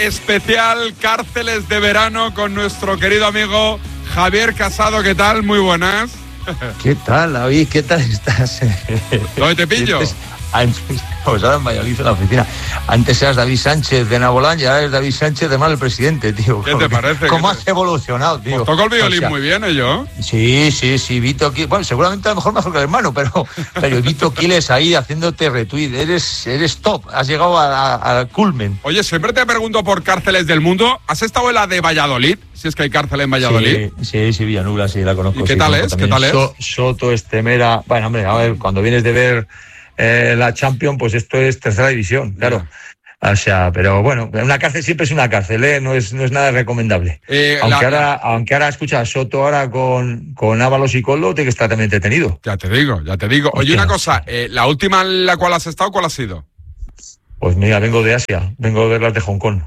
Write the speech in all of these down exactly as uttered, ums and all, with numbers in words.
Especial Cárceles de Verano con nuestro querido amigo Javier Casado. ¿Qué tal? Muy buenas. ¿Qué tal, David? ¿Qué tal estás? ¿Dónde te pillo? Antes, pues ahora en Valladolid, en la oficina. Antes eras David Sánchez de Nabolán y ahora eres David Sánchez de Mal el Presidente, tío. ¿Qué te parece? ¿Cómo te... has evolucionado, tío? Pues toco el violín, o sea, muy bien, ¿eh, yo? Sí, sí, sí, Vito Quiles. Bueno, seguramente a lo mejor mejor que el hermano, pero, pero Vito Quiles ahí haciéndote retweet. Eres, eres top, has llegado al culmen. Oye, siempre te pregunto por cárceles del mundo. ¿Has estado en la de Valladolid? Si es que hay cárcel en Valladolid. Sí, sí, sí, Villanubla, sí, la conozco. ¿Y qué sí, tal es? ¿Qué tal es? So, Soto, Estemera. Bueno, hombre, a ver, cuando vienes de ver eh, la Champions, pues esto es tercera división, claro. Yeah. O sea, pero bueno, una cárcel siempre es una cárcel, ¿eh? No es, no es nada recomendable. Eh, aunque, la... ahora, aunque ahora, escucha, Soto ahora con, con Ábalos y Coldo tiene que estar también detenido. Ya te digo, ya te digo. Oye, Hostia. Una cosa, eh, ¿la última en la cual has estado, cuál ha sido? Pues mira, vengo de Asia, vengo de ver las de Hong Kong.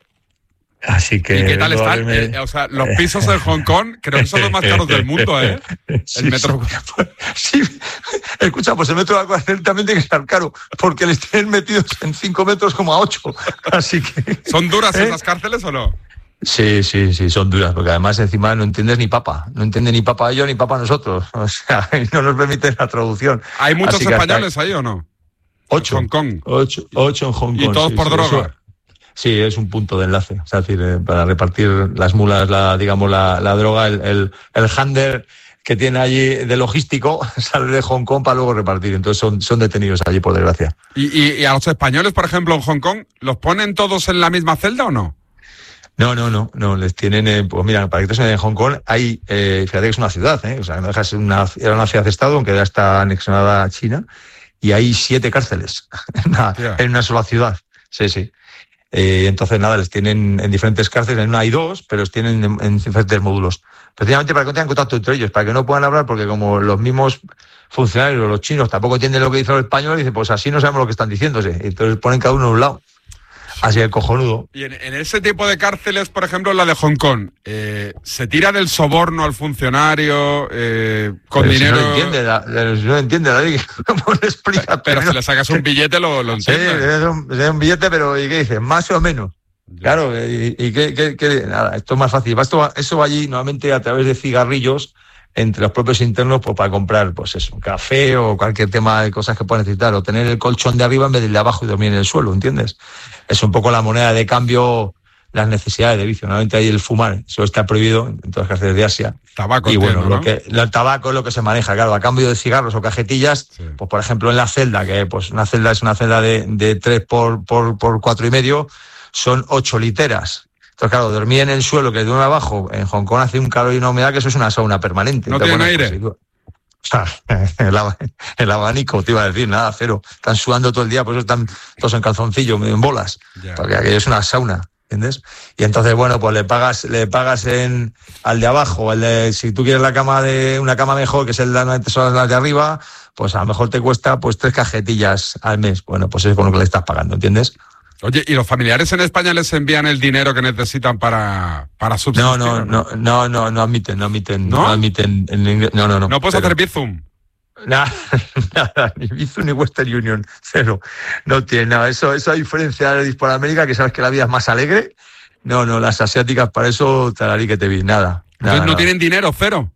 Así que... ¿Y qué tal están? Verme... Eh, o sea, los pisos en Hong Kong creo que son los más caros del mundo, ¿eh? Sí, el metro... Sí, escucha, pues el metro de Acuario también tiene que estar caro, porque les tienen metidos en cinco metros como a ocho. Así que... ¿Son duras ¿eh? esas cárceles o no? Sí, sí, sí, son duras, porque además encima no entiendes ni papa. No entiende ni papa ellos ni papa nosotros. O sea, no nos permiten la traducción. ¿Hay muchos Así españoles ahí o no? Ocho. En Hong Kong. Ocho, ocho en Hong Kong. ¿Y todos sí, por sí, droga? Eso... Sí, es un punto de enlace, o sea, es decir, eh, para repartir las mulas, la, digamos, la, la droga, el, el, el handler que tiene allí de logístico sale de Hong Kong para luego repartir, entonces son, son detenidos allí, por desgracia. ¿Y, y, y a los españoles, por ejemplo, en Hong Kong, los ponen todos en la misma celda o no? No, no, no, no, les tienen, eh, pues mira, para que te suene, en Hong Kong hay, eh, fíjate que es una ciudad, eh, o sea, no deja de ser una, era una ciudad-estado, aunque ya está anexionada a China, y hay siete cárceles en una, yeah. en una sola ciudad, sí, sí. Eh, entonces, nada, les tienen en diferentes cárceles, en una hay dos, pero los tienen en, en diferentes módulos. Precisamente para que no tengan contacto entre ellos, para que no puedan hablar, porque como los mismos funcionarios, los chinos, tampoco entienden lo que dice el español, dicen, pues así no sabemos lo que están diciéndose. Entonces ponen cada uno a un lado. Así el cojonudo. Y en, en ese tipo de cárceles, por ejemplo, la de Hong Kong, eh, ¿se tira del soborno al funcionario eh, con pero dinero? Si no lo entiende, la, si no lo entiende, la, ¿cómo le explica? Pero si le sacas un billete, lo, lo entiende. Sí, le das un, un billete, pero ¿y qué dices? Más o menos. Ya. Claro, y, y qué, qué, qué, nada, esto es más fácil. Esto va, eso va allí normalmente a través de cigarrillos entre los propios internos, pues para comprar, pues eso, un café o cualquier tema de cosas que puedan necesitar, o tener el colchón de arriba en vez del de abajo y dormir en el suelo, ¿entiendes? Es un poco la moneda de cambio, las necesidades de vicio. Normalmente ahí el fumar, eso está prohibido en todas las cárceles de Asia. Tabaco, y bueno, entiendo, lo ¿no? que, el tabaco es lo que se maneja, claro, a cambio de cigarros o cajetillas, sí. Pues por ejemplo en la celda, que pues una celda es una celda de, de tres por, por, por cuatro y medio, son ocho literas. Entonces, claro, dormir en el suelo, que de uno abajo, en Hong Kong hace un calor y una humedad que eso es una sauna permanente. ¿No Entonces, tiene bueno, aire? Pues, o sea, el, ab- el abanico, te iba a decir, nada, cero. Están sudando todo el día, por eso están todos en calzoncillo, medio en bolas. Yeah. Porque aquello es una sauna, ¿entiendes? Y entonces, bueno, pues le pagas le pagas en al de abajo, el de, si tú quieres la cama de una cama mejor, que es el de las de arriba, pues a lo mejor te cuesta pues tres cajetillas al mes. Bueno, pues es con lo que le estás pagando, ¿entiendes? Oye, ¿y los familiares en España les envían el dinero que necesitan para, para subsistir? No, no, no, no, no, no admiten, no admiten, ¿No? no admiten el inglés, no, no, no. ¿No puedes pero, hacer Bizum? Nada, nada, ni Bizum ni Western Union, cero. No tiene nada. Eso, eso a diferencia de Hispanoamérica, que sabes que la vida es más alegre. No, no, las asiáticas para eso talarí que te vi, nada. Entonces no nada. tienen dinero, cero.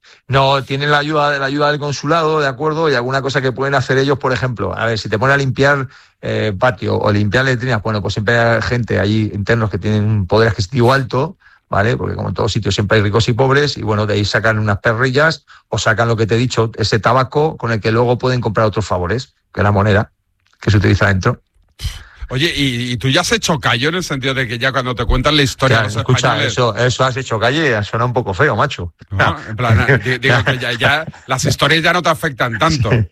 No, tienen la ayuda, la ayuda del consulado, de acuerdo, y alguna cosa que pueden hacer ellos, por ejemplo, a ver, si te ponen a limpiar eh, patio o limpiar letrinas, bueno, pues siempre hay gente allí internos que tienen un poder adquisitivo alto, ¿vale? Porque como en todos sitios siempre hay ricos y pobres, y bueno, de ahí sacan unas perrillas o sacan lo que te he dicho, ese tabaco con el que luego pueden comprar otros favores, que es la moneda que se utiliza dentro. Oye, ¿y, y tú ya has hecho callo en el sentido de que ya cuando te cuentan la historia Ya, de los escucha, españoles... eso, eso has hecho calle, suena un poco feo, macho. No, en plan, digo que ya, ya las historias ya no te afectan tanto. Sí.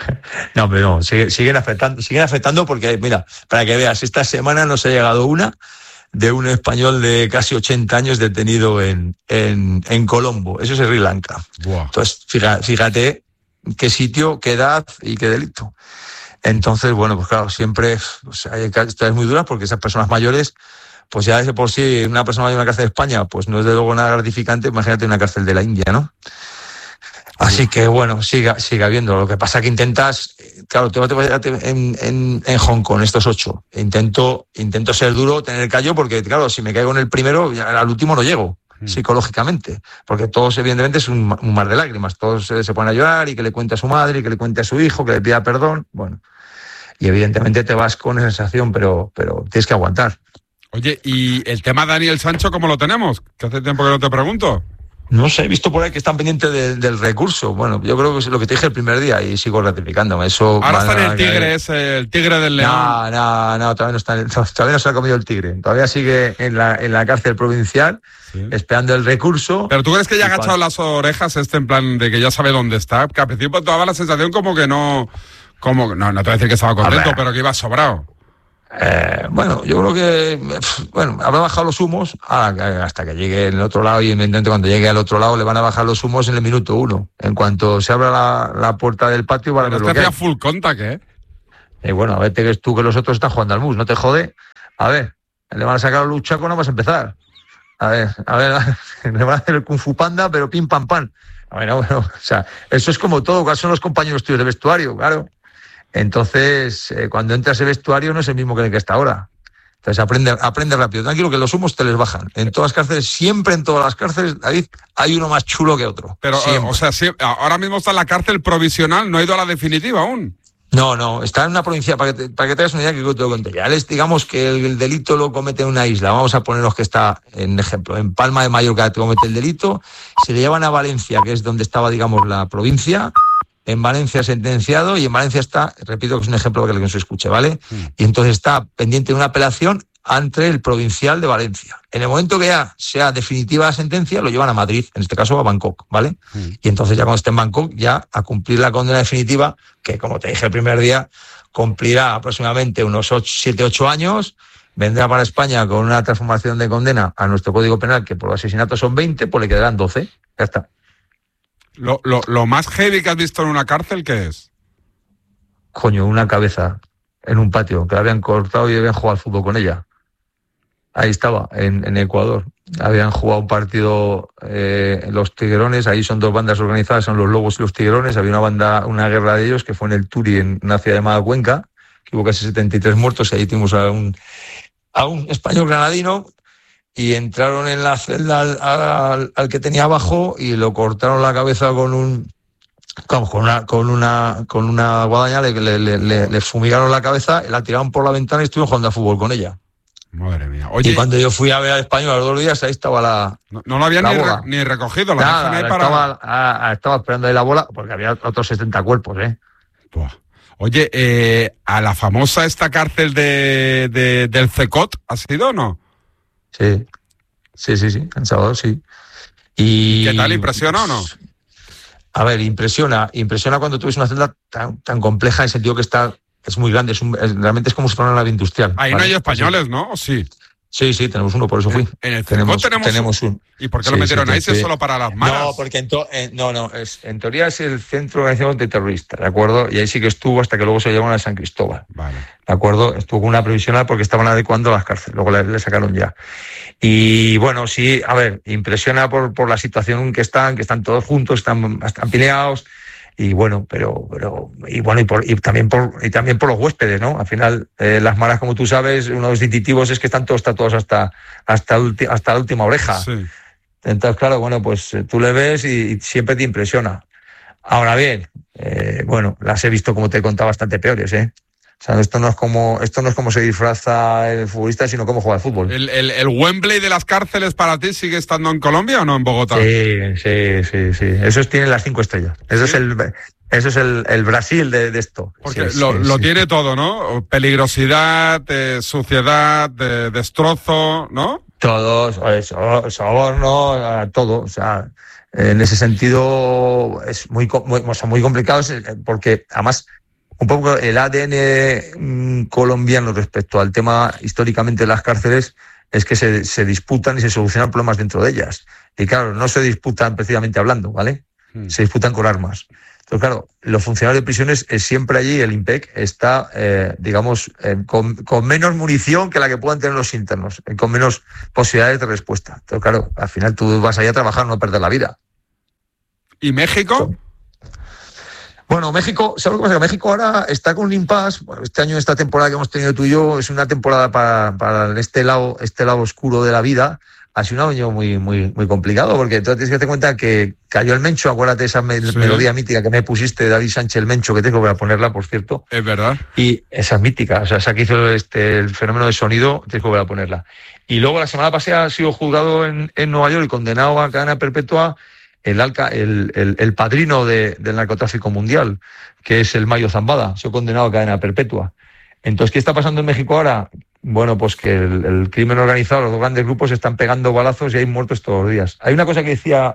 No, pero no, sigue, siguen afectando, siguen afectando porque, mira, para que veas, esta semana nos ha llegado una de un español de casi ochenta años detenido en, en, en Colombo, eso es Sri Lanka. Buah. Entonces, fíjate, fíjate qué sitio, qué edad y qué delito. Entonces, bueno, pues claro, siempre o sea, hay historias muy duras porque esas personas mayores, pues ya de por sí una persona mayor en una cárcel de España, pues no es de luego nada gratificante, imagínate una cárcel de la India, ¿no? Así que bueno, siga, siga habiendo. Lo que pasa es que intentas, claro, te, te, te, en, en, en Hong Kong, estos ocho, intento, intento ser duro, tener callo, porque claro, si me caigo en el primero, ya al último no llego, mm. psicológicamente, porque todos evidentemente es un, un mar de lágrimas, todos se, se ponen a llorar y que le cuente a su madre, y que le cuente a su hijo, que le pida perdón, bueno, y evidentemente te vas con esa sensación, pero, pero tienes que aguantar. Oye, ¿y el tema Daniel Sancho cómo lo tenemos? Que hace tiempo que no te pregunto. No sé, he visto por ahí que están pendientes de, del recurso. Bueno, yo creo que es lo que te dije el primer día y sigo ratificándome. Eso ahora está en el tigre, es el tigre del León. No, no, no, todavía no está en el, todavía no se ha comido el tigre. Todavía sigue en la, en la cárcel provincial, sí. esperando el recurso. Pero ¿tú crees que ya ha agachado cuando... las orejas este en plan de que ya sabe dónde está? Que al principio daba la sensación como que no, como no, no te voy a decir que estaba contento, pero que iba sobrado. Eh, bueno, yo creo que bueno, habrá bajado los humos hasta que llegue el otro lado y evidentemente cuando llegue al otro lado le van a bajar los humos en el minuto uno. En cuanto se abra la, la puerta del patio van a ver lo que hay. Full contact, ¿eh? Y bueno, a ver, te ves tú que los otros están jugando al mus, no te jode. A ver, le van a sacar a Luchaco, no vas a empezar. A ver, a ver, le van a hacer el Kung Fu Panda, pero pim pam pam. Bueno, bueno, o sea, eso es como todo, ¿cuáles son los compañeros tuyos de vestuario? Claro. Entonces, eh, cuando entras ese vestuario no es el mismo que el que está ahora. Entonces, aprende, aprende rápido. Tranquilo, que los humos te les bajan. En todas las cárceles, siempre en todas las cárceles, David, hay uno más chulo que otro. Pero, siempre. o sea, sí, ahora mismo está en la cárcel provisional, no ha ido a la definitiva aún. No, no, está en una provincia, para que te, para que te hagas una idea que te lo conté. Ya les digamos que el, el delito lo comete en una isla. Vamos a ponernos que está, en ejemplo, en Palma de Mallorca te comete el delito, se le llevan a Valencia, que es donde estaba, digamos, la provincia. En Valencia sentenciado y en Valencia está, repito que es un ejemplo para que no se escuche, ¿vale? Mm. Y entonces está pendiente de una apelación ante el provincial de Valencia. En el momento que ya sea definitiva la sentencia, lo llevan a Madrid, en este caso a Bangkok, ¿vale? Mm. Y entonces ya cuando esté en Bangkok, ya a cumplir la condena definitiva, que como te dije el primer día, cumplirá aproximadamente unos siete ocho años, vendrá para España con una transformación de condena a nuestro Código Penal, que por asesinato son veinte, pues le quedarán doce, ya está. Lo, lo, lo más heavy que has visto en una cárcel, ¿qué es? Coño, una cabeza en un patio, que la habían cortado y habían jugado al fútbol con ella. Ahí estaba, en, en Ecuador. Habían jugado un partido eh, los Tiguerones, ahí son dos bandas organizadas, son los Lobos y los Tiguerones. Había una banda, una guerra de ellos, que fue en el Turi, en una ciudad llamada Cuenca, que hubo casi setenta y tres muertos, y ahí tuvimos a un, a un español granadino, y entraron en la celda al, al, al que tenía abajo y lo cortaron la cabeza con un con una con una con una guadaña, le, le, le, le fumigaron la cabeza, la tiraron por la ventana y estuvieron jugando a fútbol con ella. Madre mía. Oye, y cuando yo fui a ver al español a los dos días, ahí estaba la No, no lo había ni, re, ni recogido, la Nada, ahí la para... estaba, a, a, estaba esperando ahí la bola, porque había otros setenta cuerpos, ¿eh? Buah. Oye, eh, a la famosa esta cárcel de, de del Cecot, ¿has ido o no? Sí. Sí, sí, sí, en sábado sí. Y ¿qué tal? ¿Impresiona o no? A ver, impresiona. Impresiona cuando tú ves una celda tan, tan compleja en el sentido que está, es muy grande, es un, es, realmente es como si fuera una nave industrial. Ahí ¿vale? No hay españoles, ¿no? ¿O sí? Sí, sí, tenemos uno, por eso fui. En el tenemos, tenemos, tenemos un. ¿Y por qué sí, lo metieron sí, ahí si es solo para las malas? No, porque en, to, en, no, no, es, en teoría es el centro de organización de terroristas, ¿de acuerdo? Y ahí sí que estuvo hasta que luego se llevaron a San Cristóbal. Vale. ¿De acuerdo? Estuvo con una provisional porque estaban adecuando las cárceles, luego le, le sacaron ya. Y bueno, sí, a ver, impresiona por, por la situación en que están, que están todos juntos, están, están pileados. Y bueno, pero, pero y bueno, y, por, y también por y también por los huéspedes, ¿no? Al final, eh, las maras, como tú sabes, uno de los distintivos es que están todos tatuados hasta, hasta, ulti, hasta la última oreja. Sí. Entonces, claro, bueno, pues tú le ves y, y siempre te impresiona. Ahora bien, eh, bueno, las he visto, como te he contado, bastante peores, ¿eh? O sea, esto no es como esto no es como se disfraza el futbolista, sino cómo juega el fútbol. ¿El, el, el Wembley de las cárceles para ti sigue estando en Colombia o no en Bogotá? Sí, sí, sí, sí. Eso es, tiene las cinco estrellas. Eso ¿sí? es el eso es el, el Brasil de, de esto. Porque sí, lo, sí, lo sí. tiene todo, ¿no? Peligrosidad, eh, suciedad, de, destrozo, ¿no? Todos, eso, soborno, todo. O sea, en ese sentido es muy, muy, o sea, muy complicado porque además un poco el A D N colombiano respecto al tema históricamente de las cárceles es que se, se disputan y se solucionan problemas dentro de ellas. Y claro, no se disputan precisamente hablando, ¿vale? Hmm. Se disputan con armas. Entonces, claro, los funcionarios de prisiones es siempre allí, el IMPEC está, eh, digamos, eh, con, con menos munición que la que puedan tener los internos, eh, con menos posibilidades de respuesta. Entonces, claro, al final tú vas allá a trabajar, no a perder la vida. ¿Y México? Bueno, México, ¿sabes lo que pasa? Que México ahora está con un impasse. Bueno, este año, esta temporada que hemos tenido tú y yo, es una temporada para, para este lado, este lado oscuro de la vida. Ha sido un año muy, muy, muy complicado, porque tú tienes que tener cuenta que cayó el Mencho. Acuérdate de esa me- sí. melodía mítica que me pusiste, David Sánchez el Mencho, que tengo que ponerla, por cierto. Es verdad. Y esa es mítica, o sea, esa que hizo este, el fenómeno de sonido, tienes que volver a ponerla. Y luego la semana pasada ha sido juzgado en, en Nueva York y condenado a cadena perpetua el, alca, el, el, el padrino de, del narcotráfico mundial, que es el Mayo Zambada, ha sido condenado a cadena perpetua. Entonces, ¿qué está pasando en México ahora? Bueno, pues que el, el crimen organizado, los dos grandes grupos están pegando balazos y hay muertos todos los días. Hay una cosa que decía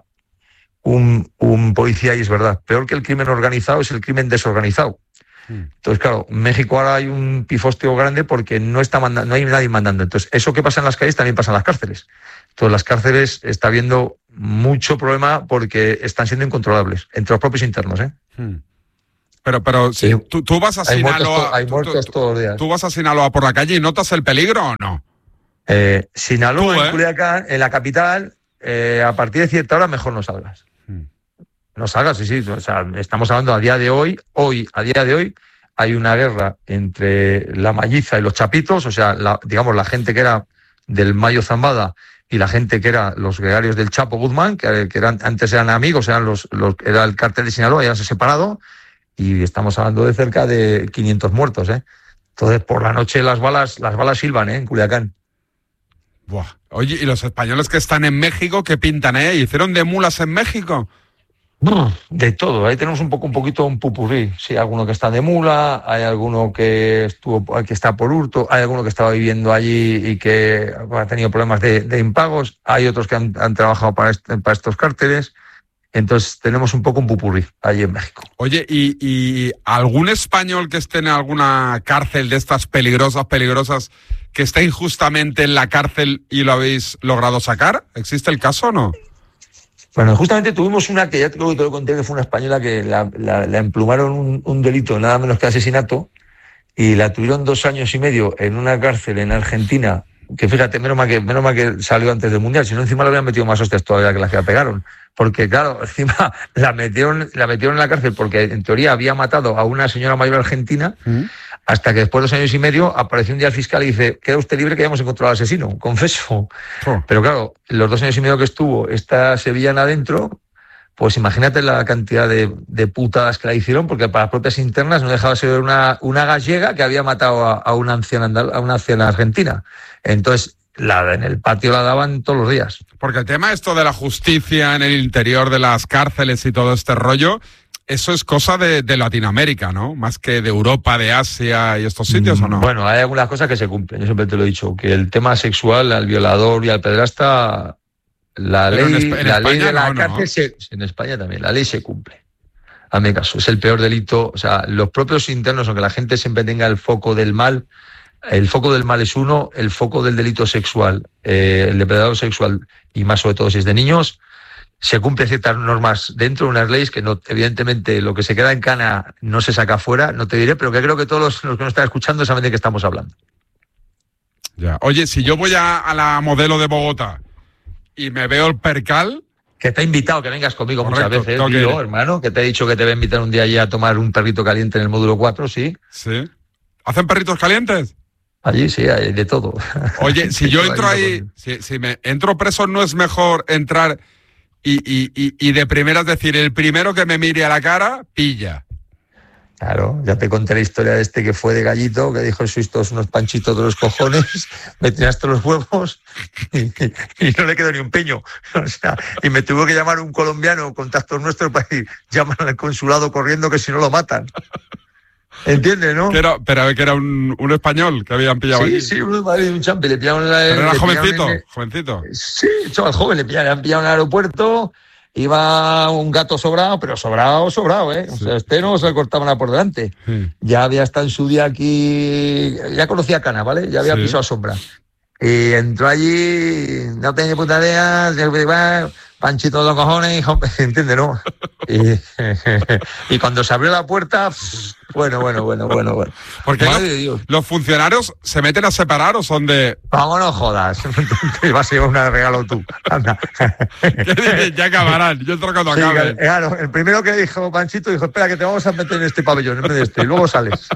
un, un policía y es verdad, peor que el crimen organizado es el crimen desorganizado. Entonces, claro, en México ahora hay un pifostio grande porque no está manda- no hay nadie mandando. Entonces, eso que pasa en las calles también pasa en las cárceles. Entonces, las cárceles está habiendo mucho problema porque están siendo incontrolables entre los propios internos, ¿eh? Hmm. Pero, pero si sí, tú, tú vas a hay Sinaloa, muertos, hay tú, muertos tú, todos los días. ¿Tú vas a Sinaloa por la calle y notas el peligro o no? Eh, Sinaloa, tú, ¿eh? en Culiacán, en la capital, eh, a partir de cierta hora mejor no salgas. Hmm. No salgas, sí, sí. O sea, estamos hablando a día de hoy, hoy, a día de hoy, hay una guerra entre la Malliza y los Chapitos, o sea, la, digamos, la gente que era del Mayo Zambada y la gente que era los gregarios del Chapo Guzmán, que, que eran, antes eran amigos, eran los, los, era el cártel de Sinaloa, ya se ha separado, y estamos hablando de cerca de quinientos muertos, ¿eh? Entonces, por la noche las balas, las balas silban, ¿eh? En Culiacán. Buah. Oye, ¿y los españoles que están en México qué pintan, eh? ¿Hicieron de mulas en México? De todo, ahí tenemos un poco, un poquito un pupurrí. Sí, hay alguno que está de mula, hay alguno que estuvo, que está por hurto, hay alguno que estaba viviendo allí y que ha tenido problemas de, de impagos, hay otros que han, han trabajado para, este, para estos cárteles. Entonces tenemos un poco un pupurrí allí en México. Oye, ¿y, y algún español que esté en alguna cárcel de estas peligrosas, peligrosas, que esté injustamente en la cárcel y lo habéis logrado sacar? ¿Existe el caso o no? Bueno, justamente tuvimos una que ya creo que te lo conté, que fue una española que la, la, la emplumaron un, un delito nada menos que asesinato y la tuvieron dos años y medio en una cárcel en Argentina, que fíjate, menos mal que, menos mal que salió antes del Mundial, si no encima le habían metido más hostias todavía que las que la pegaron. Porque claro, encima la metieron, la metieron en la cárcel porque en teoría había matado a una señora mayor argentina, ¿Mm? Hasta que después de dos años y medio apareció un día el fiscal y dice, queda usted libre que hayamos encontrado al asesino, confeso. Oh. Pero claro, los dos años y medio que estuvo esta sevillana adentro, pues imagínate la cantidad de, de putadas que la hicieron, porque para las propias internas no dejaba de ser una, una gallega que había matado a, a, una anciana andal, a una anciana argentina. Entonces, la, en el patio la daban todos los días. Porque el tema esto de la justicia en el interior de las cárceles y todo este rollo, eso es cosa de, de Latinoamérica, ¿no? Más que de Europa, de Asia y estos sitios, ¿o no? Bueno, hay algunas cosas que se cumplen. Yo siempre te lo he dicho, que el tema sexual al violador y al pederasta, la Pero ley, en, en la ley de la no, cárcel, no. se, en España también, la ley se cumple. Hazme caso, es el peor delito. O sea, los propios internos, aunque la gente siempre tenga el foco del mal, el foco del mal es uno, el foco del delito sexual, eh, el depredador sexual, y más sobre todo si es de niños, se cumplen ciertas normas dentro de unas leyes que no, evidentemente lo que se queda en cana no se saca fuera, no te diré, pero que creo que todos los, los que nos están escuchando saben de qué estamos hablando. Ya. Oye, si yo voy a, a la modelo de Bogotá y me veo el percal... Que te ha invitado que vengas conmigo. Correcto, muchas veces, que yo, hermano, que te he dicho que te voy a invitar un día allí a tomar un perrito caliente en el módulo cuatro, ¿sí? Sí. ¿Hacen perritos calientes? Allí sí, hay de todo. Oye, si yo entro ahí, si, si me entro preso, ¿no es mejor entrar... Y, y, y, y de primeras decir, el primero que me mire a la cara, pilla? Claro, ya te conté la historia de este que fue de gallito, que dijo, sois todos unos panchitos de los cojones, me tiraste los huevos y, y, y no le quedó ni un peño. O sea, y me tuvo que llamar un colombiano, contactos nuestros, para decir, llaman al consulado corriendo que si no lo matan. ¿Entiendes, no? Que era, pero que era un, un español que habían pillado Sí, aquí. sí, un Madrid, un champi, le pillaron... La, pero era le jovencito, el, jovencito. Sí, chaval joven, le pillaron, le han pillado en el aeropuerto, iba un gato sobrado, pero sobrado, sobrado, ¿eh? Sí. O sea, este no se le cortaba nada por delante. Sí. Ya había estado en su día aquí, ya conocía Cana, ¿vale? Ya había sí. pisado sombra. Y entró allí, no tenía puta idea, Panchito de los cojones, hijo, ¿entiendes, no? Y, y cuando se abrió la puerta, bueno, bueno, bueno, bueno, bueno. Porque Madre los, de Dios. los funcionarios se meten a separar o son de... Vámonos, jodas. Te vas a llevar una de regalo tú. Anda. Ya acabarán, yo entro cuando Sí, acaben. claro, el primero que dijo Panchito dijo, espera, que te vamos a meter en este pabellón en vez de este, y luego sales.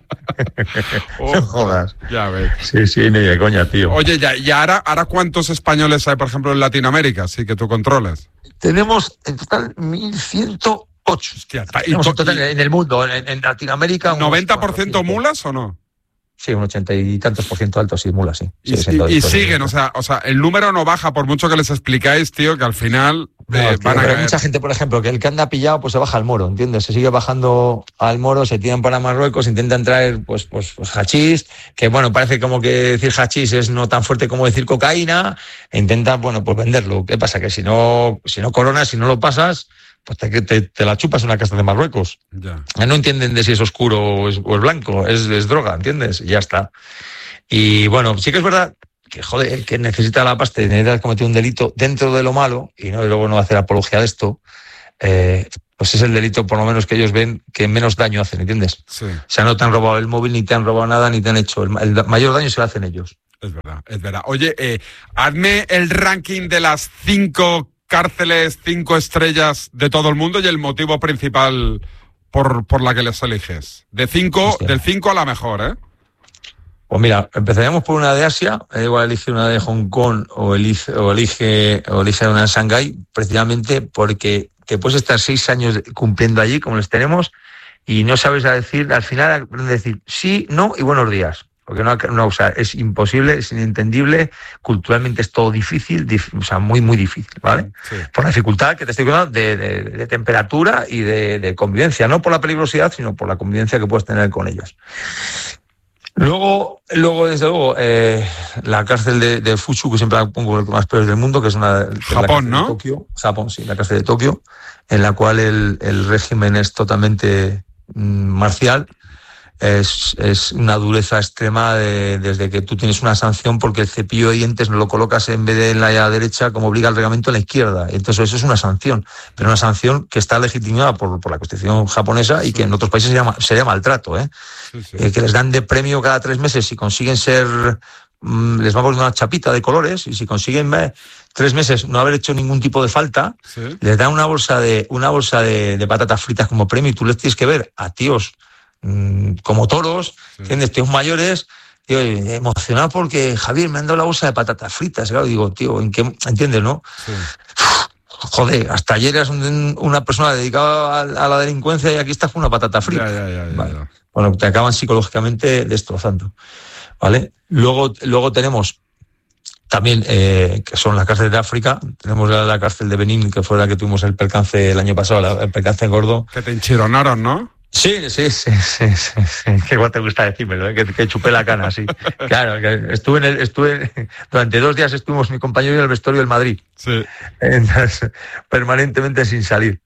Oh, No jodas. Ya ves. Sí, sí, ni de coña, tío. Oye, ya, ¿y ahora, ahora cuántos españoles hay, por ejemplo, en Latinoamérica? Sí, que tú controles. Tenemos en total mil ciento ocho. Hostia, ta- y Tenemos to- en total y- en el mundo, en, en Latinoamérica. unos ¿noventa por ciento cuatrocientos. mulas o no? Sí, un ochenta y tantos por ciento alto, sí, mula, sí. Y, Sigue siendo y- y esto, siguen, ¿no? o sea, o sea, el número no baja por mucho que les explicáis, tío, que al final No, eh, tío, van a pero hay caer. mucha gente, por ejemplo, que el que anda pillado, pues se baja al moro, ¿entiendes? Se sigue bajando al moro, se tiran para Marruecos, intentan traer, pues, pues, pues hachís, que bueno, parece como que decir hachís es no tan fuerte como decir cocaína, e intentan, bueno, pues venderlo. ¿Qué pasa? Que si no, si no coronas, si no lo pasas, pues te, te, te la chupas en una casa de Marruecos. Ya. No entienden de si es oscuro o es, o es blanco, es, es droga, ¿entiendes? Y ya está. Y bueno, sí que es verdad que, joder, el que necesita la pasta y necesita cometer un delito dentro de lo malo, y no y luego no hacer apología de esto, eh, pues es el delito por lo menos que ellos ven que menos daño hacen, ¿entiendes? Sí, O sea, no te han robado el móvil, ni te han robado nada, ni te han hecho. El, el mayor daño se lo hacen ellos. es verdad, es verdad. Oye, eh, hazme el ranking de las cinco cárceles, cinco estrellas de todo el mundo y el motivo principal por, por la que les eliges. De cinco, Hostia. del cinco a la mejor, ¿eh? Pues mira, empezaríamos por una de Asia, eh, igual elige una de Hong Kong o elige, o elige, o elige una de Shanghái, precisamente porque te puedes estar seis años cumpliendo allí, como les tenemos, y no sabes a decir, al final aprendes a decir sí, no y buenos días. Porque no, no, o sea, es imposible, es inentendible, culturalmente es todo difícil, dif, o sea, muy, muy difícil, ¿vale? Sí. Por la dificultad que te estoy contando de, de, de temperatura y de, de convivencia, no por la peligrosidad, sino por la convivencia que puedes tener con ellos. Luego, luego desde luego, eh, la cárcel de, de Fuchu, que siempre la pongo el más peor del mundo, que es una... Que Japón, es la cárcel ¿no? de Tokio, Japón, sí, la cárcel de Tokio, en la cual el, el régimen es totalmente mm, marcial. Es, es una dureza extrema de, desde que tú tienes una sanción porque el cepillo de dientes no lo colocas en vez de en la derecha como obliga el reglamento en la izquierda. Entonces eso es una sanción, pero una sanción que está legitimada por, por la Constitución japonesa y que en otros países se llama, sería maltrato, ¿eh? Sí, sí. Eh, que les dan de premio cada tres meses si consiguen ser, mmm, les vamos a dar una chapita de colores y si consiguen eh, tres meses no haber hecho ningún tipo de falta, Sí. les dan una bolsa de una bolsa de, de patatas fritas como premio y tú les tienes que ver a tíos mmm, como toros, Sí. ¿entiendes? Tíos mayores, tío, emocionado porque Javier me han dado la bolsa de patatas fritas, claro, digo, tío, ¿en qué? ¿Entiendes, no? Sí. Joder, hasta ayer eras un, una persona dedicada a, a la delincuencia y aquí estás con una patata frita. Ya, ya, ya, ya, Vale. ya. Bueno, te acaban psicológicamente destrozando, ¿vale? Luego, luego tenemos también, eh, que son las cárceles de África, tenemos la, la cárcel de Benín, que fue la que tuvimos el percance el año pasado, la, el percance gordo. Que te enchironaron, ¿no? Sí, sí, sí, sí, sí, sí. Qué igual te gusta decírmelo, ¿eh? que, que chupé la cana, sí. Claro, que estuve en el, estuve, durante dos días estuvimos mi compañero y el vestuario del Madrid. Sí. Entonces, permanentemente sin salir.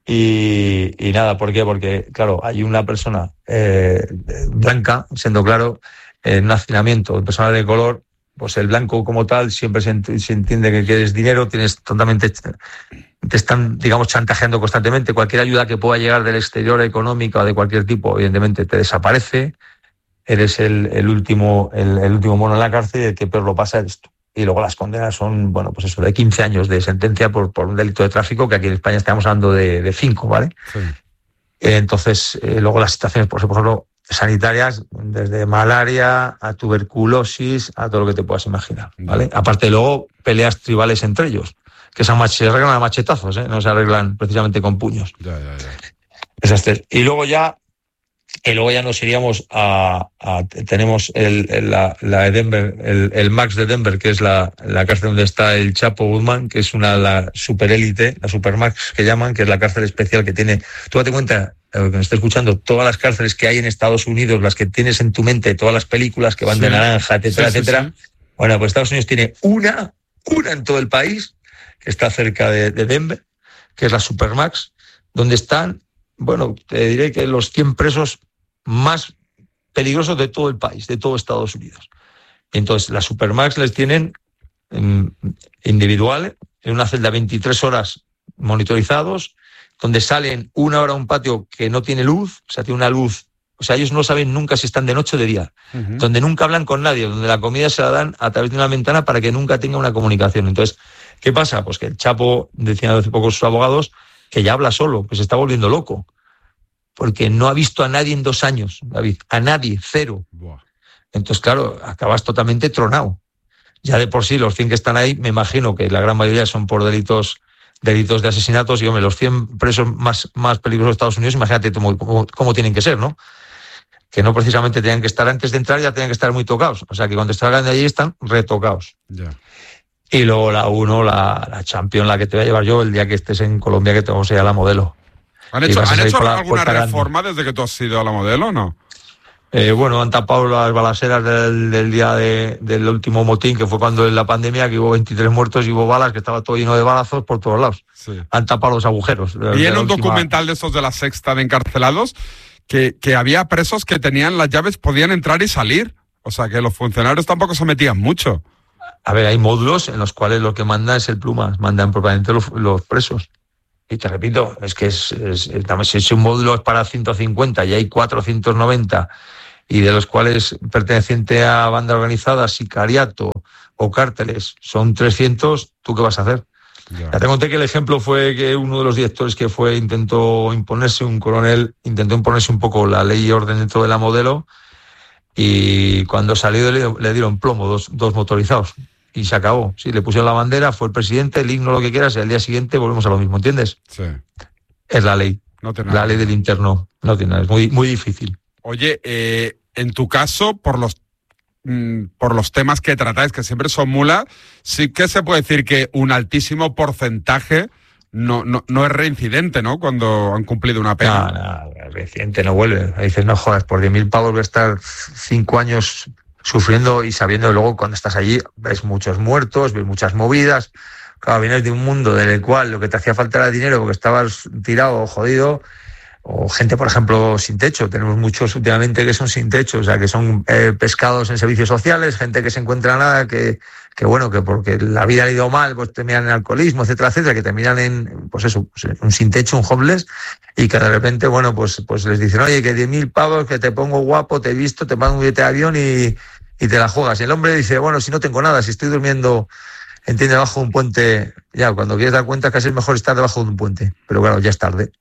Y, y nada, ¿por qué? Porque, claro, hay una persona eh, blanca, siendo claro, en un hacinamiento, persona de color, pues el blanco como tal siempre se, ent- se entiende que quieres dinero, tienes totalmente, te están, digamos, chantajeando constantemente. Cualquier ayuda que pueda llegar del exterior, económica o de cualquier tipo, evidentemente te desaparece. Eres el, el último, el, el último mono en la cárcel y el que peor lo pasa eres tú. Y luego las condenas son, bueno, pues eso, de quince años de sentencia por, por un delito de tráfico, que aquí en España estamos hablando de, de cinco, ¿vale? Sí. Eh, entonces, eh, luego las situaciones, por ejemplo, sanitarias, desde malaria a tuberculosis, a todo lo que te puedas imaginar, ¿vale? Aparte, luego, peleas tribales entre ellos, que se, mach- se arreglan a machetazos, ¿eh? No se arreglan precisamente con puños. Ya, ya, ya. Esas tres. Y luego ya, y luego ya nos iríamos a, a tenemos el, el- la, la de Denver, el, el Max de Denver, que es la, la cárcel donde está el Chapo Guzmán, que es una la superélite, la Supermax que llaman, que es la cárcel especial que tiene. Tú date cuenta, eh, que me está escuchando, todas las cárceles que hay en Estados Unidos, las que tienes en tu mente, todas las películas que van Sí. de naranja, etcétera, Sí, sí, etcétera. sí. Bueno, pues Estados Unidos tiene una, una en todo el país, que está cerca de, de Denver, que es la Supermax, donde están, bueno, te diré que los cien presos más peligrosos de todo el país, de todo Estados Unidos. Entonces, las Supermax les tienen um, individuales, en una celda veintitrés horas monitorizados, donde salen una hora a un patio que no tiene luz, o sea, tiene una luz, o sea, ellos no saben nunca si están de noche o de día, uh-huh. donde nunca hablan con nadie, donde la comida se la dan a través de una ventana para que nunca tenga una comunicación. Entonces, ¿qué pasa? Pues que el Chapo, decían hace poco sus abogados, que ya habla solo, que se está volviendo loco, porque no ha visto a nadie en dos años, David, a nadie, cero. Buah. Entonces, claro, acabas totalmente tronado. Ya de por sí, los cien que están ahí, me imagino que la gran mayoría son por delitos delitos de asesinatos, y hombre, los cien presos más, más peligrosos de Estados Unidos, imagínate cómo, cómo, cómo tienen que ser, ¿no? Que no precisamente tenían que estar antes de entrar, ya tenían que estar muy tocados. O sea, que cuando salgan de allí están retocados. Yeah. Y luego la uno, la, la Champions, la que te voy a llevar yo el día que estés en Colombia, que te vamos a ir a la Modelo. ¿Han hecho, ¿han hecho alguna reforma desde que tú has ido a la Modelo o no? Eh, bueno, han tapado las balaceras del, del día de, del último motín, que fue cuando en la pandemia, que hubo veintitrés muertos y hubo balas, que estaba todo lleno de balazos por todos lados. Sí. Han tapado los agujeros. Y en un última... documental de esos de la Sexta de encarcelados, que, que había presos que tenían las llaves, podían entrar y salir. O sea, que los funcionarios tampoco se metían mucho. A ver, hay módulos en los cuales lo que manda es el Plumas, mandan propiamente los, los presos. Y te repito, es que es, es, es, si un módulo es para ciento cincuenta y hay cuatrocientos noventa, y de los cuales perteneciente a banda organizada, sicariato o cárteles son trescientos, ¿tú qué vas a hacer? Yeah. Ya te conté que el ejemplo fue que uno de los directores que fue intentó imponerse, un coronel, intentó imponerse un poco la ley y orden dentro de la Modelo, y cuando salió le, le dieron plomo, dos, dos motorizados, y se acabó. Sí, le pusieron la bandera, fue el presidente, el himno, lo que quieras, y al día siguiente volvemos a lo mismo, ¿entiendes? Sí. Es la ley, no tiene la nada. ley del interno, no tiene nada, es muy, muy difícil. Oye, eh, en tu caso, por los mmm, por los temas que tratáis, que siempre son mulas, sí que se puede decir que un altísimo porcentaje no, no, no es reincidente, ¿no? Cuando han cumplido una pena. No, no, reincidente no vuelve. Dices, no jodas, por diez mil pavos voy a estar cinco años sufriendo y sabiendo, luego cuando estás allí ves muchos muertos, ves muchas movidas. Claro, vienes de un mundo en el cual lo que te hacía falta era dinero porque estabas tirado o jodido. O gente, por ejemplo, sin techo. Tenemos muchos últimamente que son sin techo, o sea, que son eh, pescados en servicios sociales, gente que se encuentra nada, que, que bueno, que porque la vida ha ido mal, pues terminan en alcoholismo, etcétera, etcétera, que terminan en, pues eso, pues un sin techo, un homeless, y que de repente, bueno, pues, pues les dicen, oye, que diez mil pavos, que te pongo guapo, te he visto, te pago un billete de avión y, y te la juegas. Y el hombre dice, bueno, si no tengo nada, si estoy durmiendo, entiende, debajo de un puente, ya, cuando quieres dar cuenta, casi es mejor estar debajo de un puente. Pero claro, ya es tarde.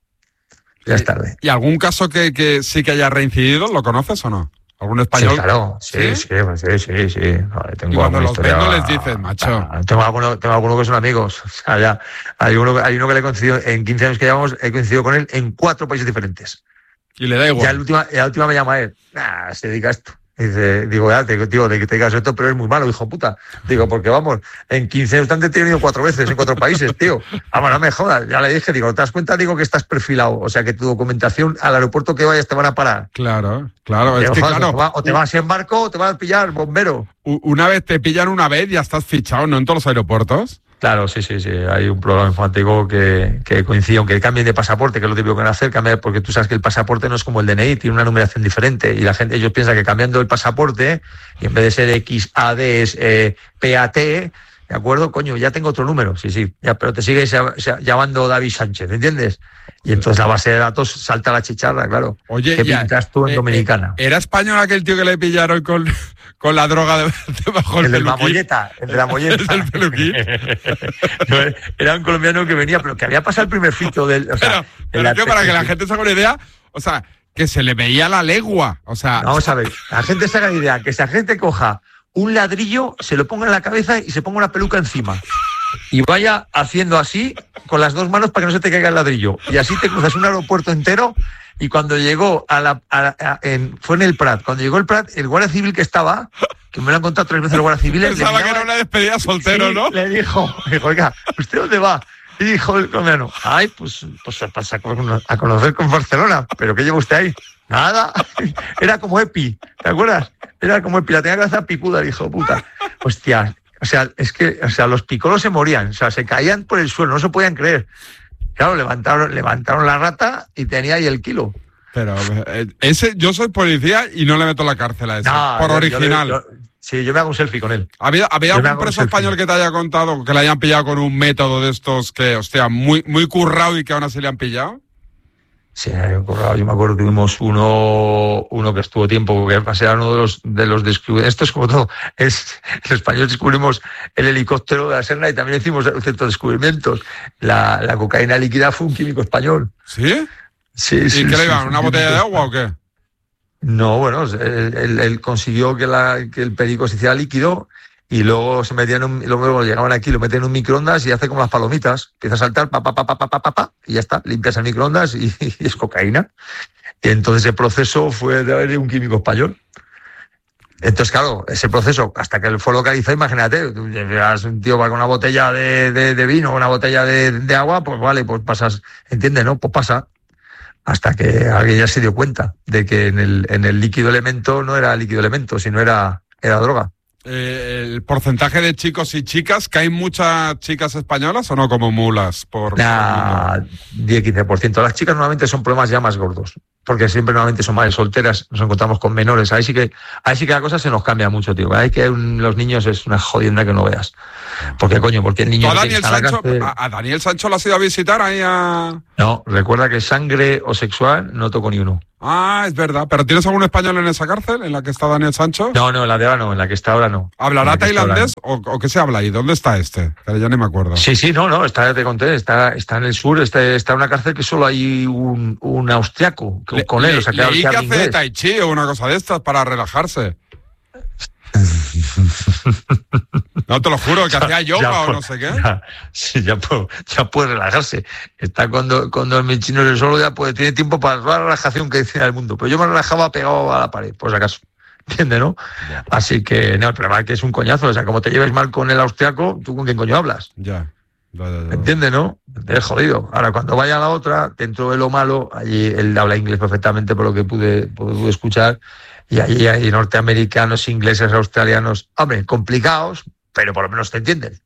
Ya es tarde. ¿Y algún caso que, que sí que haya reincidido? ¿Lo conoces o no? ¿Algún español? Sí, claro. Sí, sí, sí, sí. sí. Joder, tengo y cuando los historia... ven no les dices, macho. Tengo algunos tengo alguno que son amigos. O sea, ya, hay, uno, hay uno que le he coincidido, en quince años que llevamos, he coincidido con él en cuatro países diferentes. Y le da igual. Ya la última, la última me llama él. Nah, se dedica a esto. Dice, digo, ya, te, digo, de que te digas esto, pero es muy malo, hijo puta. Digo, porque vamos, en quince años te han detenido cuatro veces en cuatro países, tío. Vamos, no me jodas. Ya le dije, digo, ¿te das cuenta? Digo que estás perfilado. O sea, que tu documentación al aeropuerto que vayas te van a parar. Claro, claro. Digo, es que, joder, claro o, te va, o te vas en barco o te vas a pillar, bombero. Una vez te pillan una vez, ya estás fichado, ¿no? En todos los aeropuertos. Claro, sí, sí, sí. Hay un programa informático que, que coincide, aunque cambien de pasaporte, que es lo típico que van a hacer, cambiar, porque tú sabes que el pasaporte no es como el D N I, tiene una numeración diferente. Y la gente, ellos piensan que cambiando el pasaporte, y en vez de ser X A D es eh, P A T, ¿de acuerdo? Coño, ya tengo otro número, sí, sí, ya, pero te sigues llamando David Sánchez, ¿entiendes? Y entonces la base de datos salta la chicharra, claro. Oye, ¿qué ya, pintas tú en eh, Dominicana? ¿Era español aquel tío que le pillaron con, con la droga de, debajo del el peluquín? El de la molleta, el de la molleta. El del peluquín. No, era un colombiano que venía, pero que había pasado el primer filtro del... O sea, pero, pero que para que la gente se haga una idea, o sea, que se le veía la legua, o sea... Vamos a ver, la gente se haga idea, que esa gente coja un ladrillo, se lo ponga en la cabeza y se ponga una peluca encima. Y vaya haciendo así con las dos manos para que no se te caiga el ladrillo. Y así te cruzas un aeropuerto entero. Y cuando llegó a la... A la a, en, fue en el Prat. Cuando llegó el Prat, el guardia civil que estaba, que me lo han contado tres veces el guardia civil... Pensaba que era una despedida soltero, sí, ¿no? Le dijo, dijo, oiga, ¿usted dónde va? Y dijo el colombiano, ay, pues, pues pasa a conocer con Barcelona. ¿Pero qué lleva usted ahí? Nada. Era como Epi, ¿te acuerdas? Era como Epi, la tenía que hacer picuda, dijo, puta. Hostia, o sea, es que, o sea, los picolos se morían, o sea, se caían por el suelo, no se podían creer. Claro, levantaron, levantaron la rata y tenía ahí el kilo. Pero ese, yo soy policía y no le meto la cárcel a ese, no, por yo, original. Yo, yo, Sí, yo me hago un selfie con él. ¿Había, ¿había algún preso español que te haya contado que le hayan pillado con un método de estos que, hostia, muy, muy currado y que aún así le han pillado? Sí, yo me acuerdo, tuvimos uno uno que estuvo tiempo, que era uno de los de los descubridores. Esto es como todo. Es, el español descubrimos el helicóptero de la Serna y también hicimos ciertos descubrimientos. La, la cocaína líquida fue un químico español. ¿Sí? Sí, sí. ¿Y qué sí, le iban? sí, ¿Una botella de agua o qué? No, bueno, él, él, él consiguió que, la, que el perico se hiciera líquido. Y luego se metían en un, luego llegaban aquí, lo meten en un microondas y hace como las palomitas. Empieza a saltar, pa, pa, pa, pa, pa, pa, pa, y ya está, limpias el microondas y, y es cocaína. Y entonces el proceso fue de haber un químico español. Entonces, claro, ese proceso, hasta que él fue localizado, imagínate, tú llegas un tío va con una botella de, de, de vino, una botella de, de agua, pues vale, pues pasas, ¿entiendes, no? Pues pasa. Hasta que alguien ya se dio cuenta de que en el, en el líquido elemento no era líquido elemento, sino era, era droga. Eh, el porcentaje de chicos y chicas, ¿que hay muchas chicas españolas o no como mulas? Por nah, diez a quince por ciento. Las chicas normalmente son problemas ya más gordos, porque siempre normalmente son madres solteras, nos encontramos con menores. Ahí sí que ahí sí que la cosa se nos cambia mucho, tío. Ahí que un, los niños es una jodienda que no veas. Porque, coño, porque el niño... ¿A Daniel, Sancho, a, a Daniel Sancho lo has ido a visitar ahí a...? No, recuerda que sangre o sexual no toco ni uno. Ah, es verdad. ¿Pero tienes algún español en esa cárcel en la que está Daniel Sancho? No, no, en la de ahora no, en la que está ahora no. ¿Hablará tailandés o, o qué se habla ahí? ¿Dónde está este? Que ya ni me acuerdo. Sí, sí, no, no, está, te conté, está, está en el sur, está, está en una cárcel que solo hay un, un austriaco con, le, con él. Le, o sea, que leí que hace inglés. tai chi o una cosa de estas para relajarse. No, te lo juro, que hacía yoga ya, o no sé qué. Ya, sí, ya, puede, ya puede relajarse. Está cuando, cuando el chino es solo, ya puede, tiene tiempo para toda la relajación que dice el mundo. Pero yo me relajaba pegado a la pared, por si acaso. ¿Entiendes, no? Ya. Así que, no, el problema es que es un coñazo. O sea, como te lleves mal con el austriaco, ¿tú con quién coño hablas? Ya. Ya, ya, ya. ¿Entiendes, no? Te es jodido. Ahora, cuando vaya a la otra, dentro de lo malo, allí él habla inglés perfectamente, por lo que pude, pude escuchar. Y allí hay norteamericanos, ingleses, australianos, hombre, complicados, pero por lo menos te entienden.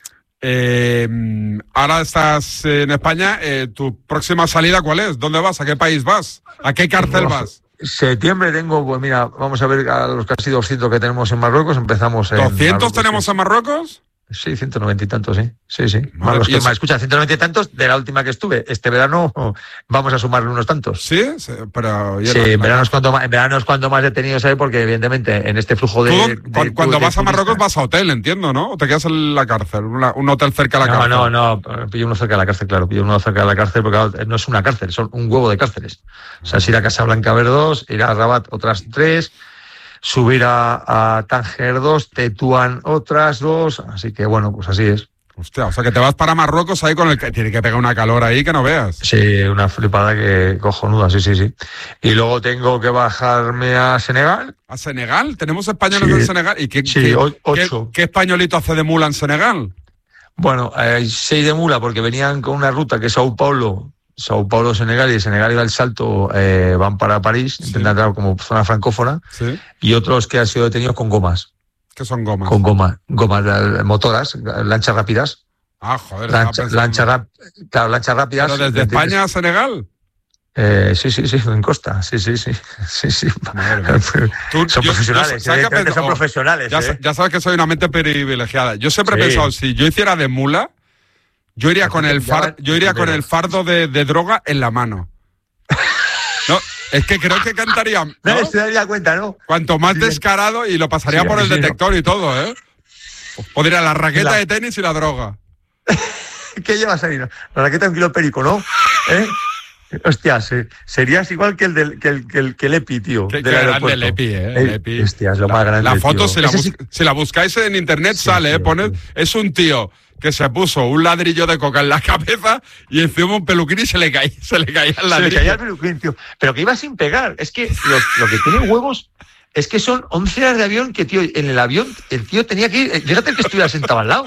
Eh, ahora estás en España, eh, ¿tu próxima salida cuál es? ¿Dónde vas? ¿A qué país vas? ¿A qué cárcel no, vas? Septiembre tengo, pues mira, vamos a ver a los casi doscientos que tenemos en Marruecos, empezamos en... ¿doscientos Marruecos, tenemos sí. en Marruecos? Sí, ciento noventa y tantos, sí. Sí, sí. Madre, los que eso... más escuchan, ciento noventa y tantos de la última que estuve. Este verano vamos a sumarle unos tantos. Sí, sí pero... Sí, en verano, es cuando más, en verano es cuando más detenidos hay, porque evidentemente en este flujo de... ¿Tú, de cuando cuando de vas a Marruecos vas a hotel, entiendo, ¿no? ¿O te quedas en la cárcel? Una, un hotel cerca de la no, cárcel. No, no, no. Pillo uno cerca de la cárcel, claro. Pillo uno cerca de la cárcel, porque claro, no es una cárcel, son un huevo de cárceles. O sea, es ir a Casablanca a ver dos, ir a Rabat otras tres... subir a, a Tánger dos, Tetuán otras dos, así que bueno, pues así es. Hostia, o sea que te vas para Marruecos ahí con el que tiene que pegar una calor ahí que no veas. Sí, una flipada que cojonuda, sí, sí, sí. Y luego tengo que bajarme a Senegal. ¿A Senegal? ¿Tenemos españoles sí, en Senegal? ¿Y qué, sí, qué, ocho. ¿qué, qué españolito hace de mula en Senegal? Bueno, hay eh, seis de mula porque venían con una ruta que es Sao Paulo, Sao Paulo, Senegal, y de Senegal iba el salto, eh, van para París, sí. Intentan entrar como zona francófona, sí. Y otros que han sido detenidos con gomas. ¿Qué son gomas? Con goma, gomas motoras, lanchas rápidas. Ah, joder. Lancha, lancha rap, claro, lanchas rápidas. ¿Pero desde España a Senegal? Eh, sí, sí, sí, en costa, sí, sí, sí, sí, sí. Tú, son yo, profesionales, yo, eh, pensado, son profesionales. Ya, eh. ya sabes que soy una mente privilegiada. Yo siempre sí. he pensado, si yo hiciera de mula, yo iría con el far, yo iría con el fardo de, de droga en la mano. No, es que creo que cantaría. ¿no? Nadie se daría cuenta, ¿no? Cuanto más descarado y lo pasaría sí, por el sí, detector no. y todo, ¿eh? Podría la raqueta la... de tenis y la droga. ¿Qué llevas ahí? La raqueta de un kilo perico, ¿no? ¿Eh? Hostias, eh, serías igual que el del que el, que el, que el EPI, tío. Qué, del qué grande el EPI, ¿eh? El EPI. Hostias, lo la, más grande. La foto, si la, bus, sí. si la buscáis en internet, sí, sale, ¿eh? Sí, Poned, sí. Es un tío que se puso un ladrillo de coca en la cabeza y encima un peluquín y se le caía, se le caía el ladrillo. Se le caía el peluquín, tío. Pero que iba sin pegar. Es que lo, lo que tiene huevos es que son once horas de avión que, tío, en el avión el tío tenía que ir... Fíjate el que estuviera sentado al lado.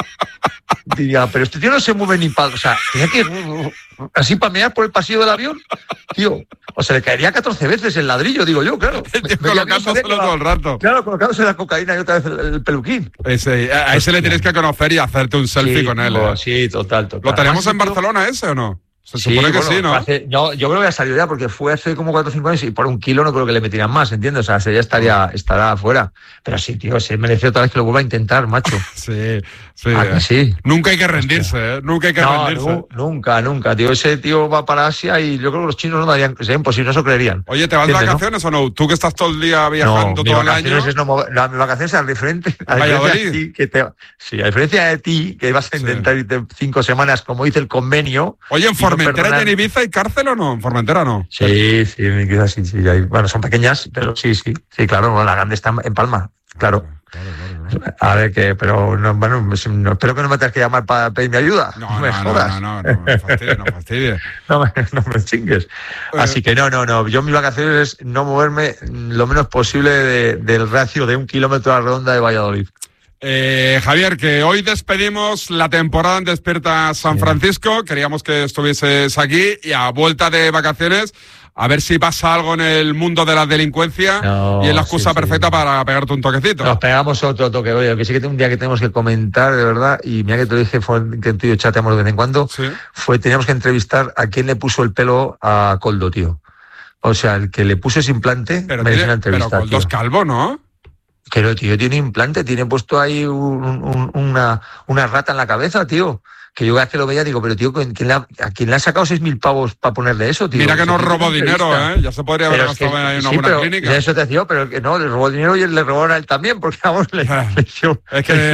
Diría, pero este tío no se mueve ni para... O sea, tenía que ir así pamear por el pasillo del avión, tío. O se le caería catorce veces el ladrillo, digo yo, claro. Colocándoselo todo el rato. Claro, colocándose la cocaína y otra vez el, el peluquín. Ese, a ese le tienes que conocer y hacerte un selfie sí, con él. No, ¿eh? sí, total, total. ¿Lo tenemos en Barcelona ese o no? Se supone sí, que bueno, sí, ¿no? Hace, no, yo creo que ha salido ya porque fue hace como cuatro o cinco años y por un kilo no creo que le metieran más, ¿entiendes? O sea, ya estaría, estará afuera. Pero sí, tío, se merece otra vez que lo vuelva a intentar, macho. Sí, sí. ¿A que sí? Nunca hay que rendirse, ¿eh? Nunca hay que no, rendirse. No, nunca, nunca, tío. Ese tío va para Asia y yo creo que los chinos no darían, sería imposible, no se lo creerían. Oye, ¿te vas de vacaciones, ¿no? o no? Tú que estás todo el día viajando no, todo el año. Es no, la, mi vacaciones es a diferente. A Valladolid. De ti, que te, sí, a diferencia de ti, que vas a intentar sí. irte cinco semanas, como dice el convenio. Oye, ¿en Formentera no y en Ibiza hay cárcel o no? En Formentera no. Sí, sí, quizás sí, sí. Hay, bueno, son pequeñas, pero sí, sí. Sí, claro, bueno, la grande está en Palma, claro. Claro, claro, claro. A ver, que, pero no, bueno, no, espero que no me tengas que llamar para pedirme ayuda. No, no, no, me no, jodas. no, no, no, no me fastidies, no me fastidies. no, me, no me chingues. Así que no, no, no. Yo mis vacaciones es no moverme lo menos posible de, del ratio de un kilómetro a la redonda de Valladolid. Eh, Javier, que hoy despedimos la temporada en Despierta San Francisco. Queríamos que estuvieses aquí y a vuelta de vacaciones, a ver si pasa algo en el mundo de la delincuencia no, y es la excusa sí, perfecta sí. para pegarte un toquecito. Nos pegamos otro toque, oye, que sí que un día que tenemos que comentar, de verdad, y mira que te lo dije, fue que tú y yo chateamos de vez en cuando, ¿sí? fue teníamos que entrevistar a quién le puso el pelo a Koldo, tío. O sea, el que le puso ese implante, pero merece tiene, una entrevista. Pero Koldo es calvo, ¿no? Que el tío tiene implante, tiene puesto ahí un, un, una, una rata en la cabeza, tío. Que yo cada vez que lo veía digo, pero tío, ¿quién le ha, ¿a quién le ha sacado seis mil pavos para ponerle eso, tío? Mira que no robó dinero, ¿eh? Ya se podría haber gastado en una sí, buena pero, clínica. Eso te decía, pero que no, le robó dinero y le robaron a él también, porque vamos, le, le es que